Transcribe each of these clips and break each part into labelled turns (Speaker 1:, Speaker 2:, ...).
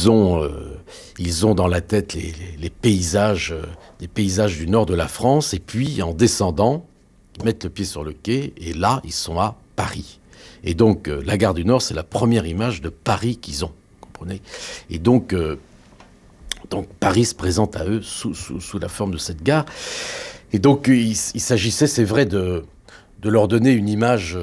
Speaker 1: ils ont dans la tête les paysages, des paysages du nord de la France, et puis en descendant, ils mettent le pied sur le quai, et là, ils sont à Paris. Et donc, la gare du Nord, c'est la première image de Paris qu'ils ont, vous comprenez ? Et donc Paris se présente à eux sous la forme de cette gare. Et donc, il s'agissait, c'est vrai, de leur donner une image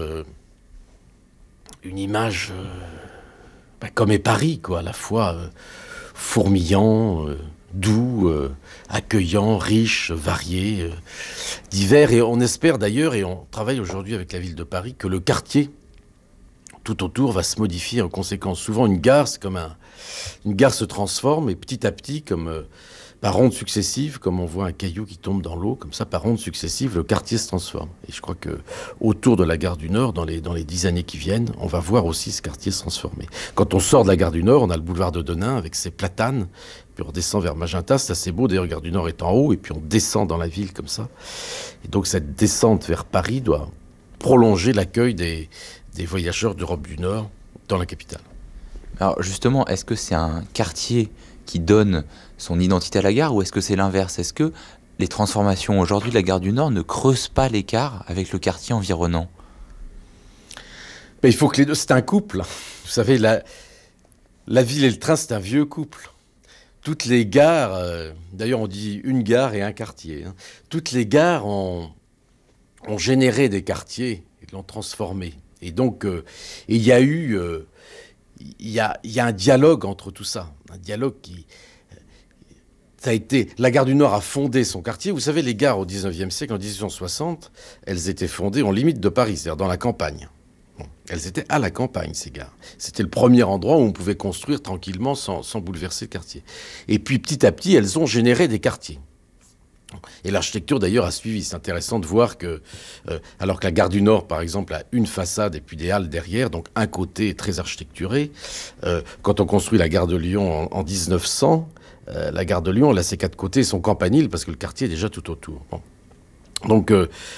Speaker 1: comme est Paris, quoi, à la fois fourmillant, doux, accueillant, riche, varié, divers. Et on espère d'ailleurs, et on travaille aujourd'hui avec la ville de Paris, que le quartier tout autour va se modifier en conséquence. Souvent, une gare, c'est comme une gare se transforme, et petit à petit, comme par rondes successives, comme on voit un caillou qui tombe dans l'eau, comme ça, par rondes successives, le quartier se transforme. Et je crois que autour de la gare du Nord, dans les 10 années qui viennent, on va voir aussi ce quartier se transformer. Quand on sort de la gare du Nord, on a le boulevard de Denain avec ses platanes, puis on descend vers Magenta, c'est assez beau, d'ailleurs, la gare du Nord est en haut, et puis on descend dans la ville comme ça. Et donc cette descente vers Paris doit prolonger l'accueil des voyageurs d'Europe du Nord dans la capitale.
Speaker 2: Alors justement, est-ce que c'est un quartier qui donne son identité à la gare, ou est-ce que c'est l'inverse ? Est-ce que les transformations aujourd'hui de la gare du Nord ne creusent pas l'écart avec le quartier environnant ?
Speaker 1: Il faut que les deux... C'est un couple. Vous savez, la ville et le train, c'est un vieux couple. Toutes les gares, d'ailleurs on dit une gare et un quartier, hein. Toutes les gares ont généré des quartiers et l'ont transformé. Et donc, il y a eu... Il y a un dialogue entre tout ça. Un dialogue qui... Ça a été... La gare du Nord a fondé son quartier. Vous savez, les gares au 19e siècle, en 1860, elles étaient fondées en limite de Paris, c'est-à-dire dans la campagne. Bon, elles étaient à la campagne, ces gares. C'était le premier endroit où on pouvait construire tranquillement sans bouleverser le quartier. Et puis, petit à petit, elles ont généré des quartiers. Et l'architecture, d'ailleurs, a suivi. C'est intéressant de voir que, alors que la gare du Nord, par exemple, a une façade et puis des halles derrière, donc un côté très architecturé, quand on construit la gare de Lyon en 1900, la gare de Lyon, elle a ses quatre côtés, son campanile, parce que le quartier est déjà tout autour. Bon. Donc,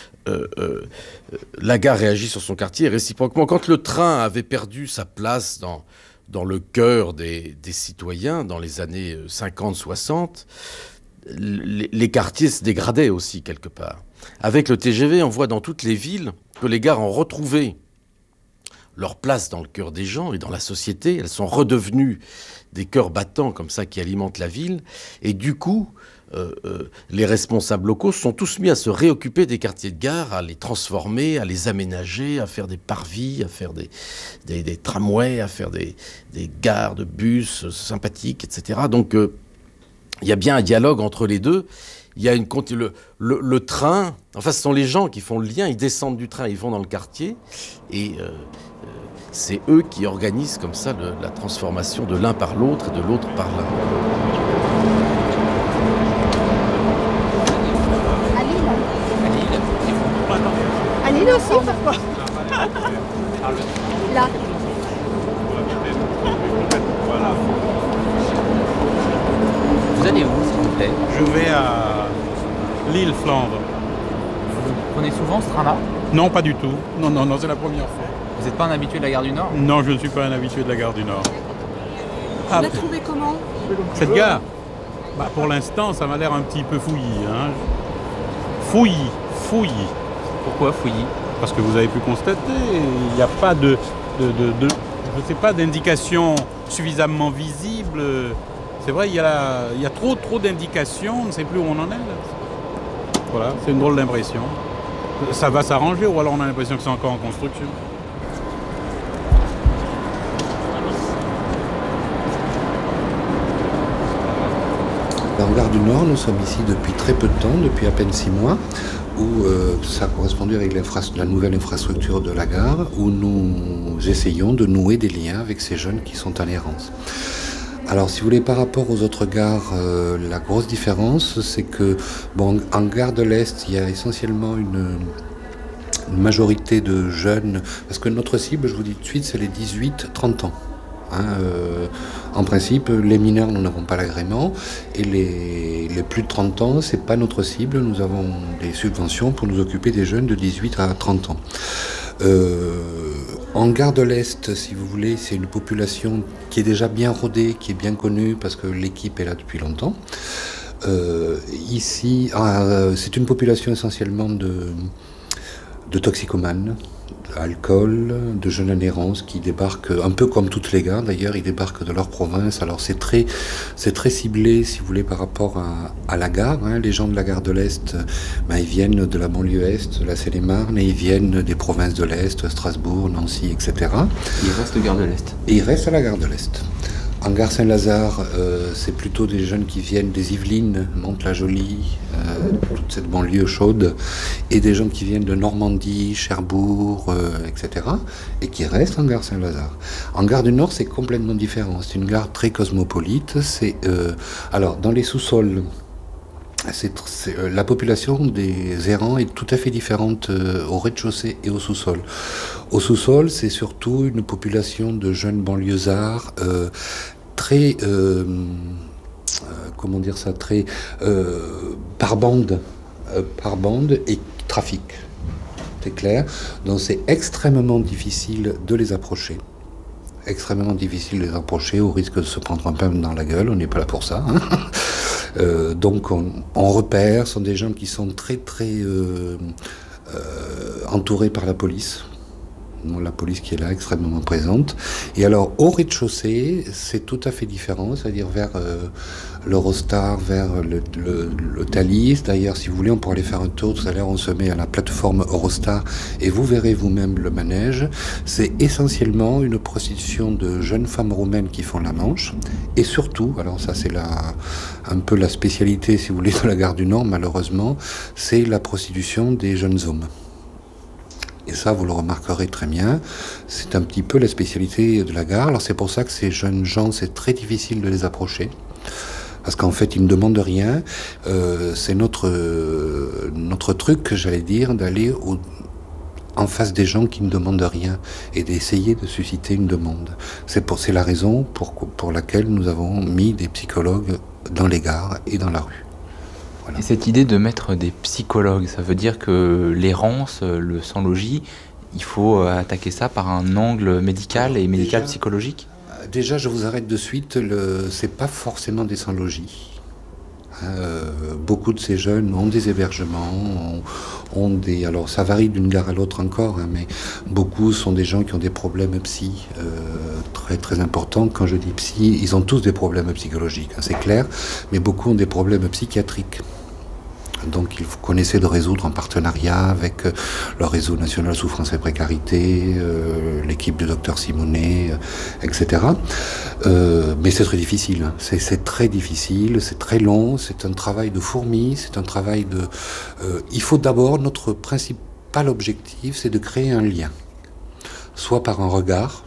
Speaker 1: la gare réagit sur son quartier réciproquement. Quand le train avait perdu sa place dans le cœur des citoyens, dans les années 50-60, les quartiers se dégradaient aussi quelque part. Avec le TGV, on voit dans toutes les villes que les gares ont retrouvé leur place dans le cœur des gens et dans la société. Elles sont redevenues des cœurs battants comme ça qui alimentent la ville. Et du coup, les responsables locaux sont tous mis à se réoccuper des quartiers de gare, à les transformer, à les aménager, à faire des parvis, à faire des tramways, à faire des gares de bus sympathiques, etc. Donc, il y a bien un dialogue entre les deux. Il y a le train, enfin ce sont les gens qui font le lien, ils descendent du train, ils vont dans le quartier, et c'est eux qui organisent comme ça la transformation de l'un par l'autre et de l'autre par l'un.
Speaker 3: À Lille aussi, pourquoi ? Là.
Speaker 2: Vous allez où, s'il vous plaît ?
Speaker 4: Je vais à Lille-Flandre.
Speaker 2: Vous prenez souvent ce train-là ?
Speaker 4: Non, pas du tout. Non, c'est la première fois.
Speaker 2: Vous n'êtes pas un habitué de la gare du Nord ?
Speaker 4: Non, je ne suis pas un habitué de la gare du Nord.
Speaker 3: Vous l'avez trouvé comment ?
Speaker 4: Cette gare, pour l'instant, ça m'a l'air un petit peu fouillis. Hein. Fouillis.
Speaker 2: Pourquoi fouillis ?
Speaker 4: Parce que vous avez pu constater, il n'y a pas de je sais pas, d'indications suffisamment visibles. C'est vrai, il y a trop d'indications, on ne sait plus où on en est. Là. Voilà, c'est une drôle d'impression. Ça va s'arranger ou alors on a l'impression que c'est encore en construction.
Speaker 5: En gare du Nord, nous sommes ici depuis très peu de temps, depuis à peine 6 mois, où ça correspondait avec la nouvelle infrastructure de la gare, où nous essayons de nouer des liens avec ces jeunes qui sont en errance. Alors, si vous voulez, par rapport aux autres gares, la grosse différence, c'est que, en gare de l'Est, il y a essentiellement une majorité de jeunes, parce que notre cible, je vous dis tout de suite, c'est les 18-30 ans. En principe, les mineurs, nous n'avons pas l'agrément, et les plus de 30 ans, c'est pas notre cible. Nous avons des subventions pour nous occuper des jeunes de 18 à 30 ans. En Gare de l'Est, si vous voulez, c'est une population qui est déjà bien rodée, qui est bien connue, parce que l'équipe est là depuis longtemps. Ici, c'est une population essentiellement de toxicomanes, d'alcool, de jeunes en errance qui débarquent, un peu comme toutes les gares d'ailleurs, ils débarquent de leur province. Alors c'est très ciblé, si vous voulez, par rapport à la gare. Les gens de la gare de l'Est, ils viennent de la banlieue Est, la Seine-et-Marne, et ils viennent des provinces de l'Est, Strasbourg, Nancy, etc.
Speaker 2: Il reste gare de l'Est.
Speaker 5: Et ils restent à la gare de l'Est. En gare Saint-Lazare, c'est plutôt des jeunes qui viennent des Yvelines, Mantes-la-Jolie, toute cette banlieue chaude, et des gens qui viennent de Normandie, Cherbourg, etc., et qui restent en gare Saint-Lazare. En gare du Nord, c'est complètement différent. C'est une gare très cosmopolite. Alors, dans les sous-sols, la population des errants est tout à fait différente au rez-de-chaussée et au sous-sol. Au sous-sol, c'est surtout une population de jeunes banlieusards très, très par bande et trafic. C'est clair. Donc c'est extrêmement difficile de les approcher. Au risque de se prendre un pain dans la gueule. On n'est pas là pour ça. Donc on repère, sont des gens qui sont très entourés par la police. La police qui est là, extrêmement présente. Et alors, au rez-de-chaussée, c'est tout à fait différent, c'est-à-dire vers l'Eurostar, vers le Thalys. D'ailleurs, si vous voulez, on pourra aller faire un tour. Tout à l'heure, on se met à la plateforme Eurostar et vous verrez vous-même le manège. C'est essentiellement une prostitution de jeunes femmes roumaines qui font la manche. Et surtout, alors ça c'est un peu la spécialité, si vous voulez, de la gare du Nord, malheureusement, c'est la prostitution des jeunes hommes. Et ça, vous le remarquerez très bien, c'est un petit peu la spécialité de la gare. Alors c'est pour ça que ces jeunes gens, c'est très difficile de les approcher. Parce qu'en fait, ils ne demandent rien. C'est notre truc, j'allais dire, d'aller en face des gens qui ne demandent rien et d'essayer de susciter une demande. C'est la raison pour laquelle nous avons mis des psychologues dans les gares et dans la rue. Voilà.
Speaker 2: Et cette idée de mettre des psychologues, ça veut dire que l'errance, le sans-logis, il faut attaquer ça par un angle médical et médical-psychologique ?
Speaker 5: Déjà, je vous arrête de suite, c'est pas forcément des sans-logis. Beaucoup de ces jeunes ont des hébergements, alors ça varie d'une gare à l'autre encore, mais beaucoup sont des gens qui ont des problèmes psy très très importants. Quand je dis psy, ils ont tous des problèmes psychologiques, c'est clair, mais beaucoup ont des problèmes psychiatriques. Donc il faut qu'on essaie de résoudre en partenariat avec le réseau national souffrance et précarité, l'équipe du docteur Simonet, etc. Mais c'est très difficile, c'est très difficile, c'est très long, c'est un travail de fourmi, c'est un travail de... il faut d'abord, notre principal objectif, c'est de créer un lien, soit par un regard,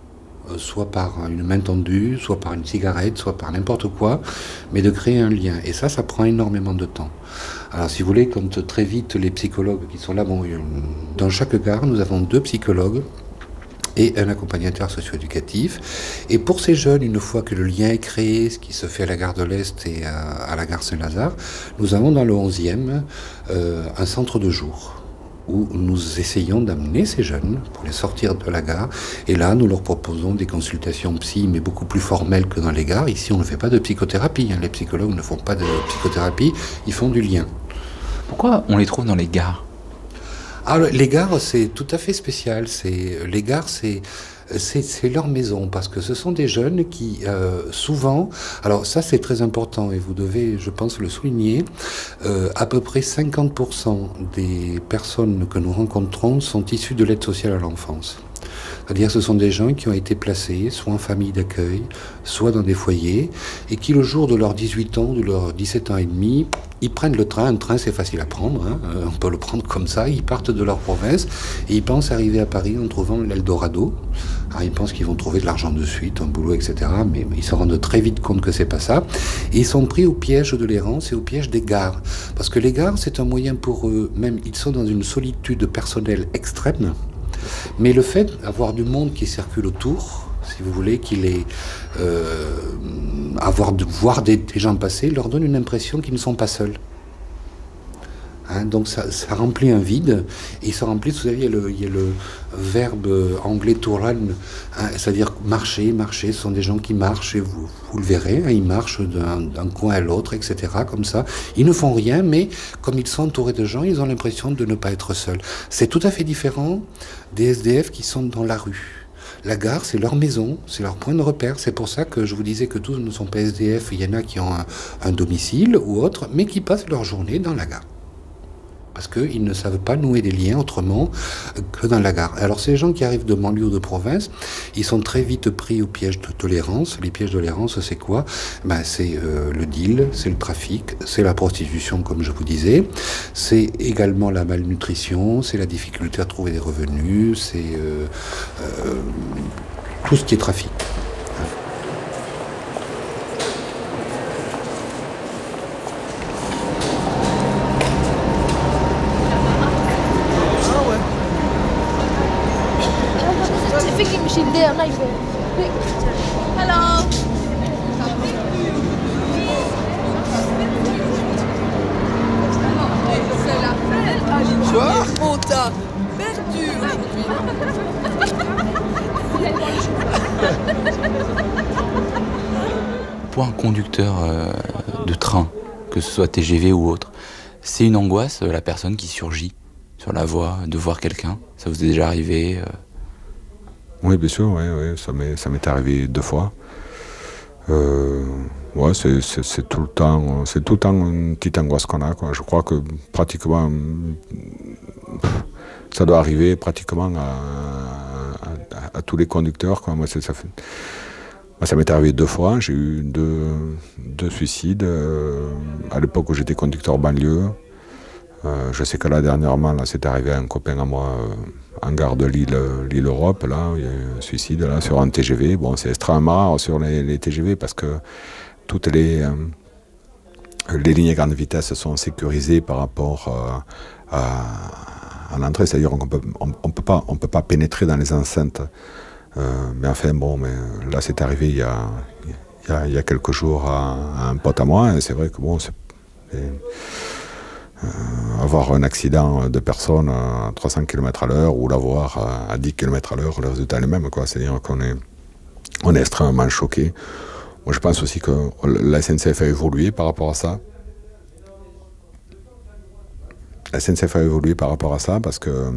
Speaker 5: soit par une main tendue, soit par une cigarette, soit par n'importe quoi, mais de créer un lien. Et ça prend énormément de temps. Alors si vous voulez, quand très vite les psychologues qui sont là, dans chaque gare, nous avons 2 psychologues et un accompagnateur socio-éducatif. Et pour ces jeunes, une fois que le lien est créé, ce qui se fait à la gare de l'Est et à la gare Saint-Lazare, nous avons dans le 11e un centre de jour, où nous essayons d'amener ces jeunes pour les sortir de la gare. Et là, nous leur proposons des consultations psy, mais beaucoup plus formelles que dans les gares. Ici, on ne fait pas de psychothérapie. Les psychologues ne font pas de psychothérapie, ils font du lien.
Speaker 2: Pourquoi on les trouve dans les gares ?
Speaker 5: Alors, les gares, c'est tout à fait spécial. Les gares, c'est leur maison, parce que ce sont des jeunes qui, souvent, alors ça c'est très important et vous devez, je pense, le souligner, à peu près 50% des personnes que nous rencontrons sont issues de l'aide sociale à l'enfance. C'est-à-dire que ce sont des gens qui ont été placés soit en famille d'accueil, soit dans des foyers, et qui le jour de leurs 18 ans, de leurs 17 ans et demi, ils prennent le train. Un train, c'est facile à prendre, on peut le prendre comme ça. Ils partent de leur province et ils pensent arriver à Paris en trouvant l'Eldorado. Alors ils pensent qu'ils vont trouver de l'argent de suite, un boulot, etc. Mais ils se rendent très vite compte que c'est pas ça. Et ils sont pris au piège de l'errance et au piège des gares. Parce que les gares, c'est un moyen pour eux, même ils sont dans une solitude personnelle extrême. Mais le fait d'avoir du monde qui circule autour, si vous voulez, voir des gens passer, leur donne une impression qu'ils ne sont pas seuls. Donc ça remplit un vide, et ça remplit, vous savez, il y a verbe anglais to run, hein, c'est-à-dire marcher, ce sont des gens qui marchent, et vous le verrez, hein, ils marchent d'un coin à l'autre, etc., comme ça. Ils ne font rien, mais comme ils sont entourés de gens, ils ont l'impression de ne pas être seuls. C'est tout à fait différent des SDF qui sont dans la rue. La gare, c'est leur maison, c'est leur point de repère. C'est pour ça que je vous disais que tous ne sont pas SDF. Il y en a qui ont un domicile ou autre, mais qui passent leur journée dans la gare. Parce qu'ils ne savent pas nouer des liens autrement que dans la gare. Alors ces gens qui arrivent de banlieue ou de province, ils sont très vite pris au piège de tolérance. Les pièges de tolérance, c'est quoi? C'est le deal, c'est le trafic, c'est la prostitution, comme je vous disais. C'est également la malnutrition, c'est la difficulté à trouver des revenus, c'est tout ce qui est trafic.
Speaker 3: Hello.
Speaker 6: On t'a perdu aujourd'hui.
Speaker 2: Pour un conducteur de train, que ce soit TGV ou autre, c'est une angoisse, la personne qui surgit sur la voie, de voir quelqu'un. Ça vous est déjà arrivé
Speaker 7: Oui, bien sûr, ouais, ça m'est arrivé 2 fois. Ouais, c'est tout le temps une petite angoisse qu'on a, quoi. Je crois que pratiquement, ça doit arriver pratiquement à tous les conducteurs, quoi. Moi, ça m'est arrivé 2 fois. J'ai eu deux suicides à l'époque où j'étais conducteur banlieue. Je sais que là, dernièrement, là, c'est arrivé à un copain à moi en gare de Lille Europe. Là, il y a eu un suicide là, sur un TGV. Bon, c'est extrêmement rare sur les TGV parce que toutes les lignes à grande vitesse sont sécurisées par rapport à l'entrée. C'est-à-dire qu'on peut pas pénétrer dans les enceintes. Mais enfin, mais là, c'est arrivé il y a quelques jours à un pote à moi. Et c'est vrai que bon, avoir un accident de personne à 300 km à l'heure ou l'avoir à 10 km à l'heure, le résultat est le même, quoi. C'est-à-dire qu'on est extrêmement choqué. Moi, je pense aussi que la SNCF a évolué par rapport à ça. La SNCF a évolué par rapport à ça parce que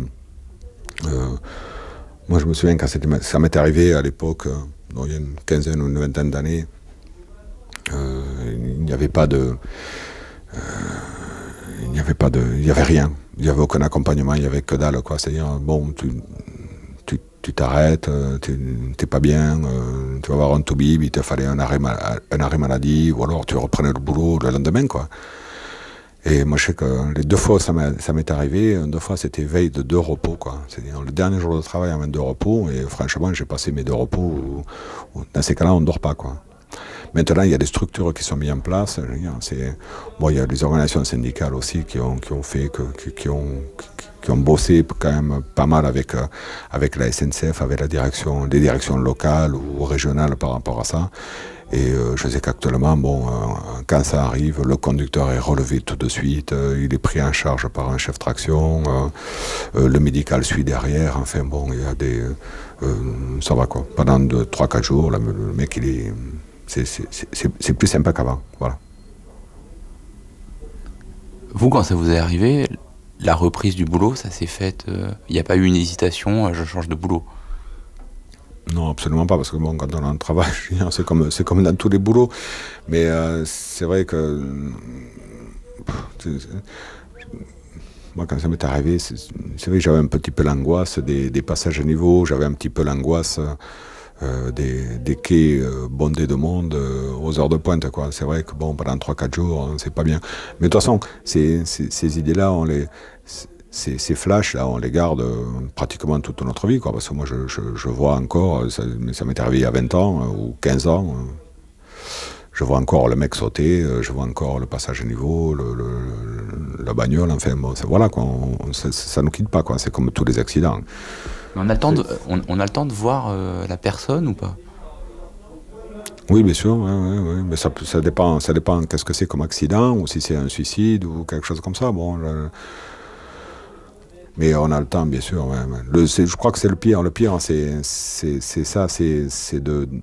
Speaker 7: moi, je me souviens quand ça m'est arrivé à l'époque, il y a une quinzaine ou une vingtaine d'années, il n'y avait pas de... il n'y avait rien. Il n'y avait aucun accompagnement, il n'y avait que dalle, quoi. C'est-à-dire, bon, tu t'arrêtes, t'es pas bien, tu vas voir un toubib, il te fallait un arrêt maladie, ou alors tu reprenais le boulot le lendemain, quoi. Et moi, je sais que les 2 fois ça m'est arrivé, 2 fois c'était veille de 2 repos, quoi. C'est-à-dire le dernier jour de travail en 22 repos, et franchement, j'ai passé mes 2 repos où dans ces cas-là, on ne dort pas, quoi. Maintenant, il y a des structures qui sont mises en place. Il y a des organisations syndicales aussi qui ont bossé quand même pas mal avec la SNCF, avec les directions locales ou régionales par rapport à ça. Et je sais qu'actuellement, quand ça arrive, le conducteur est relevé tout de suite, il est pris en charge par un chef traction, le médical suit derrière. Enfin bon, il y a des... ça va, quoi. Pendant 3-4 jours, le mec, il est... C'est plus sympa qu'avant, voilà.
Speaker 2: Vous, quand ça vous est arrivé, la reprise du boulot, ça s'est fait... Il n'y a pas eu une hésitation, je change de boulot?
Speaker 7: Non, absolument pas, parce que bon, quand on a un travail, c'est comme dans tous les boulots. Mais c'est vrai que... Moi, quand ça m'est arrivé, c'est vrai que j'avais un petit peu l'angoisse des passages à niveau, j'avais un petit peu l'angoisse... des quais bondés de monde aux heures de pointe, quoi. C'est vrai que bon, pendant 3-4 jours, c'est pas bien. Mais de toute façon, ces idées-là, ces flashs-là, on les garde pratiquement toute notre vie, quoi. Parce que moi, je vois encore, ça m'est arrivé il y a 20 ans ou 15 ans, je vois encore le mec sauter, je vois encore le passage à niveau, la bagnole, enfin, bon, voilà, quoi. Ça nous quitte pas, quoi. C'est comme tous les accidents.
Speaker 2: On a le temps de voir la personne ou pas?
Speaker 7: Oui, bien sûr, ouais. Mais ça dépend qu'est-ce que c'est comme accident, ou si c'est un suicide ou quelque chose comme ça. Bon, Mais on a le temps, bien sûr. Ouais, ouais. Je crois que c'est le pire. Le pire, c'est ça, c'est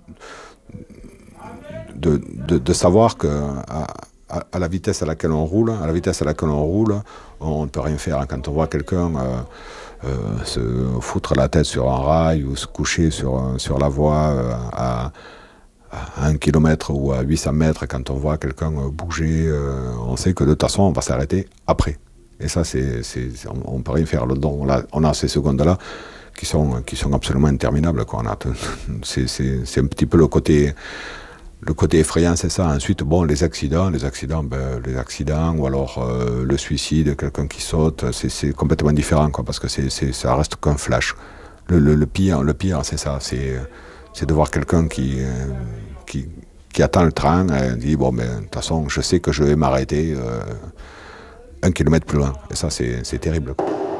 Speaker 7: de savoir que à la vitesse à laquelle on roule, on ne peut rien faire. Quand on voit quelqu'un se foutre la tête sur un rail ou se coucher sur la voie à 1 kilomètre ou à 800 mètres, quand on voit quelqu'un bouger, on sait que de toute façon, on va s'arrêter après. Et ça, on ne peut rien faire. On a ces secondes-là qui sont absolument interminables, quoi. C'est un petit peu le côté effrayant, c'est ça. Ensuite, bon, les accidents, ou alors le suicide, quelqu'un qui saute, c'est complètement différent, quoi, parce que ça reste qu'un flash. Le pire, c'est ça. C'est de voir quelqu'un qui attend le train et dit bon, mais de toute façon, je sais que je vais m'arrêter 1 kilomètre plus loin. Et ça, c'est terrible, quoi.